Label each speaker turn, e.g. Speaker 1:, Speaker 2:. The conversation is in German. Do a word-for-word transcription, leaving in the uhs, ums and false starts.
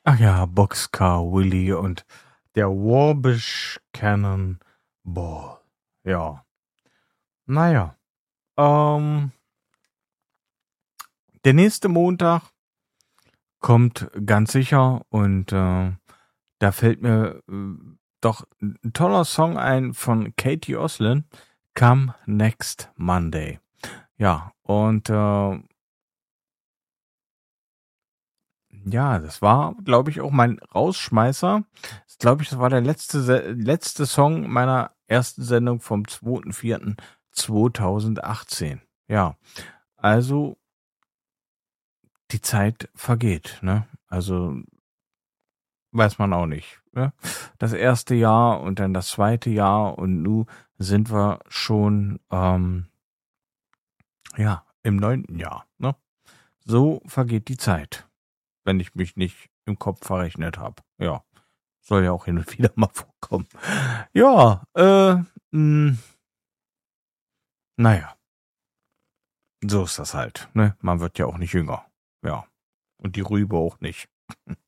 Speaker 1: Ach ja, Boxcar Willie und der Warbish Cannonball. Ja, naja. Ähm, der nächste Montag kommt ganz sicher und äh, da fällt mir äh, doch ein toller Song ein von Katie Oslin, Come Next Monday. Ja, und äh, ja, das war, glaube ich, auch mein Rausschmeißer. Das glaube ich, das war der letzte, Se- letzte Song meiner ersten Sendung vom zweiter vierter zweitausendachtzehn. Ja, also die Zeit vergeht, ne? Also weiß man auch nicht. Ne? Das erste Jahr und dann das zweite Jahr und nun sind wir schon ähm, ja im neunten Jahr. Ne? So vergeht die Zeit, wenn ich mich nicht im Kopf verrechnet habe. Ja, soll ja auch hin und wieder mal vorkommen. Ja, äh, mh, naja, so ist das halt. Ne? Man wird ja auch nicht jünger. Ja, und die Rübe auch nicht.